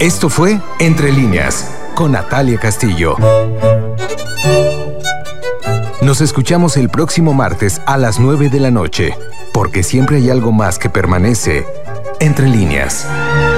Esto fue Entre Líneas, con Natalia Castillo. Nos escuchamos el próximo martes a las 9 de la noche, porque siempre hay algo más que permanece entre líneas.